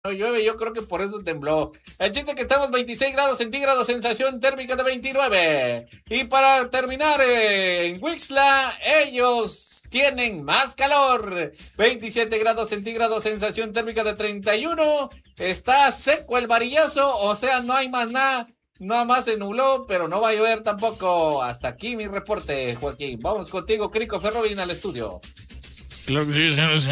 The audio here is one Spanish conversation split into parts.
llueve, yo creo que por eso tembló. El chiste es que estamos 26 grados centígrados, sensación térmica de 29. Y para terminar, en Wixla, ellos tienen más calor. 27 grados centígrados, sensación térmica de 31. Está seco el varillazo, o sea, no hay más nada. Nada más se nubló, pero no va a llover tampoco. Hasta aquí mi reporte, Joaquín. Vamos contigo, Crico Ferrobin, al estudio. Claro que sí, señores.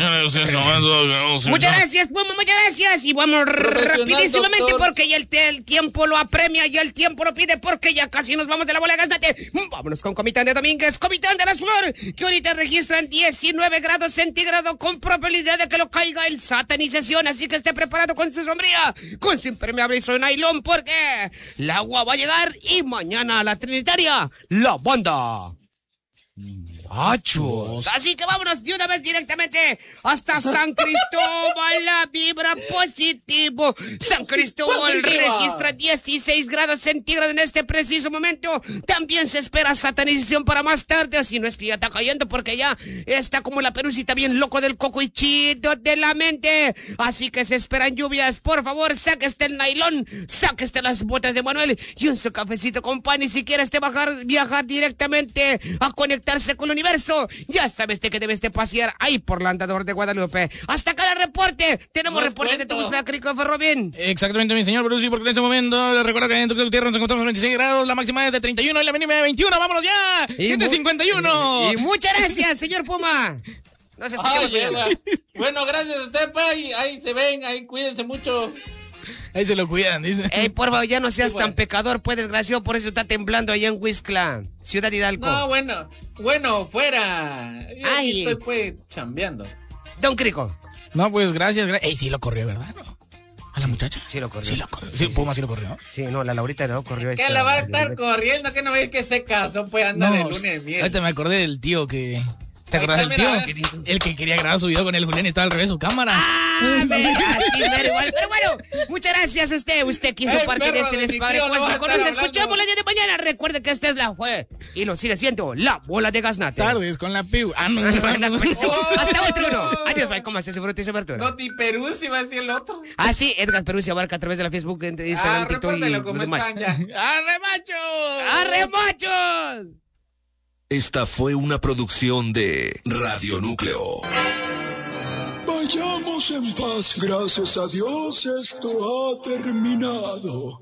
Muchas gracias, Puma, muchas gracias. Y vamos rapidísimamente, doctor, porque ya el tiempo lo apremia, ya el tiempo lo pide, porque ya casi nos vamos de la bola de Gaznate. Vámonos con Comitán de Domínguez, Comitán de las Flores, que ahorita registran 19 grados centígrados con probabilidad de que lo caiga el satanización. Así que esté preparado con su sombría, con su impermeable y su nylon, porque el agua va a llegar y mañana a la Trinitaria, la banda. Machos. Así que vámonos de una vez directamente hasta San Cristóbal, la vibra positivo. San Cristóbal registra 16 grados centígrados en este preciso momento. También se espera satanización para más tarde, si no es que ya está cayendo, porque ya está como la perucita bien loco del coco y chido de la mente. Así que se esperan lluvias. Por favor, sáqueste el nylon, sáqueste las botas de Manuel y un su cafecito con pan. Y si quieres viajar directamente a conectarse con el universo, ya sabes que debes de pasear ahí por la Andador de Guadalupe. Hasta acá el reporte. Tenemos reporte de Tuxtla, Crico Ferrobin. Exactamente, mi señor Bruce, porque en este momento recuerda que en Tuxtla Gutiérrez nos encontramos a 26 grados, la máxima es de 31 y la mínima de 21. ¡Vámonos ya! 7:51. Y muchas gracias, señor Puma. No se escucha. Bueno, gracias a usted, pa. Ahí se ven, ahí cuídense mucho. Ahí se lo cuidan, dice. Ey, por favor, ya no seas tan pecador, pues, desgraciado, por eso está temblando allá en Huixla, Ciudad Hidalgo. No, bueno, fuera. Yo estoy, pues, chambeando. Don Crico. No, pues, gracias. Ey, sí lo corrió, ¿verdad? ¿A la muchacha? Sí lo corrió. Sí lo corrió. Sí, Puma sí lo corrió. Sí, no, la Laurita no corrió. ¿Qué la va a estar corriendo? ¿Qué no ves que se casó? Pues, anda de lunes de miel. Ahorita me acordé del tío que... ¿Te acuerdas del tío? El que quería grabar su video con el Julián y estaba al revés su cámara. Sí, pero igual. Pero bueno, muchas gracias a usted. Usted quiso partir de este despadre. Pues mejor nos escuchamos el día de mañana. Recuerde que esta es la fue y lo sigue siendo la bola de Gaznate. Tardes con la piu. No. Hasta otro uno. Adiós, bye. ¿Cómo se fruta y se abertura? No, ti Peruzzi va a decir el otro. Ah, sí, Edgar Peruzzi abarca a través de la Facebook, Instagram, TikTok y lo demás. ¡Arre, machos! ¡Arre, machos! Esta fue una producción de Radio Núcleo. Vayamos en paz, gracias a Dios, esto ha terminado.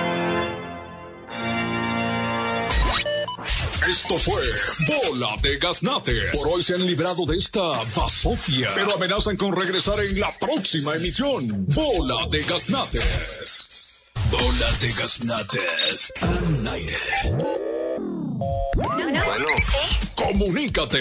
Esto fue Bola de Gaznate. Por hoy se han librado de esta basofia, pero amenazan con regresar en la próxima emisión. Bola de Gaznates. Bola de Gaznates al aire. Bueno, comunícate